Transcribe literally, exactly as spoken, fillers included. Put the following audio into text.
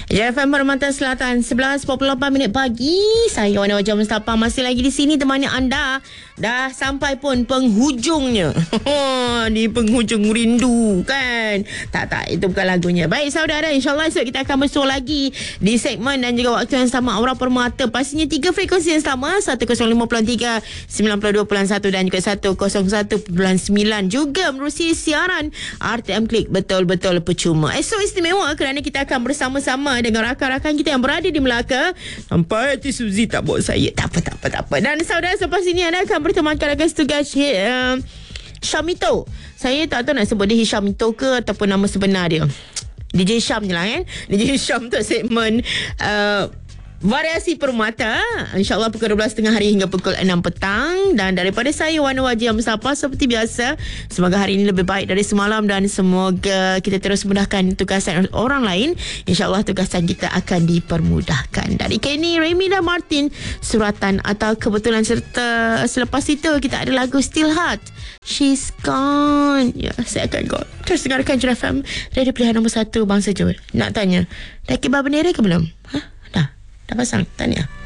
J F M Permata Selatan sebelas empat puluh lapan minit pagi. Saya Wana Wajah Mustafa masih lagi di sini temani anda. Dah sampai pun penghujungnya. Di penghujung rindu kan. Tak tak itu bukan lagunya. Baik saudara, insyaAllah esok kita akan bersua lagi di segmen dan juga waktu yang sama Aura Permata. Pastinya tiga frekuensi yang sama, seratus lima puluh tiga, sembilan puluh dua perpuluhan satu dan juga seratus satu perpuluhan sembilan. Juga menerusi siaran R T M Klik betul-betul percuma. Esok istimewa kerana kita akan bersama-sama dengan rakan-rakan kita yang berada di Melaka. Sampai Cik Suzy tak bawa saya. Tak apa, tak apa, tak apa. Dan saudara, selepas ini anda akan bertemankan rakan setugas uh, Syamito. Saya tak tahu nak sebut dia Syamito ke ataupun nama sebenar dia. D J Syam je lah kan. D J Syam untuk segmen uh, Variasi Permata, InsyaAllah pukul dua belas tiga puluh hari hingga pukul enam petang. Dan daripada saya Wana Wajah Mustafa, seperti biasa, semoga hari ini lebih baik dari semalam dan semoga kita terus mudahkan tugasan orang lain. InsyaAllah tugasan kita akan dipermudahkan. Dari Kenny, Remy dan Martin, suratan atau kebetulan, serta selepas itu kita ada lagu Still Heart, She's Gone. Ya, saya akan go terus dengarkan J F M, radio pilihan nombor satu bangsa Johor. Nak tanya, dah kibar bendera ke belum? Ha? Dah pasang? Tanya.